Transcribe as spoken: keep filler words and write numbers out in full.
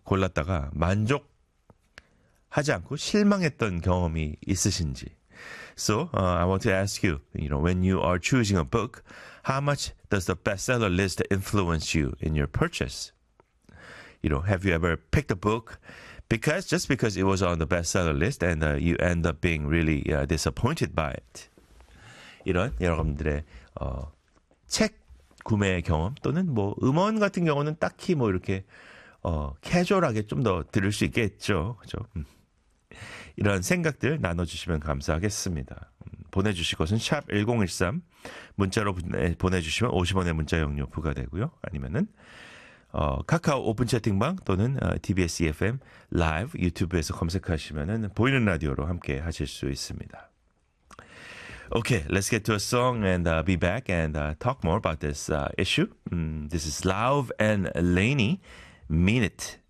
골랐다가 만족하지 않고 실망했던 경험이 있으신지. So, uh, I want to ask you, you know, when you are choosing a book, how much does the bestseller list influence you in your purchase? You know, have you ever picked a book because just because it was on the bestseller list and uh, you end up being really uh, disappointed by it? 이런 여러분들의 어, 책 구매 경험 또는 뭐 음원 같은 경우는 딱히 뭐 이렇게 어, 캐주얼하게 좀 더 들을 수 있겠죠, 그죠? 음. 이런 생각들 나눠주시면 감사하겠습니다. 음, 보내주실 것은 샵 일공일삼 문자로 보내, 보내주시면 오십 원의 문자 용료 부과되고요. 아니면은 어, 카카오 오픈 채팅방 또는 어, 티비에스 이에프엠 라이브 유튜브에서 검색하시면은 보이는 라디오로 함께 하실 수 있습니다. Okay, let's get to a song and uh, be back and uh, talk more about this uh, issue. Mm, this is Lauv and Lainey, Mean It.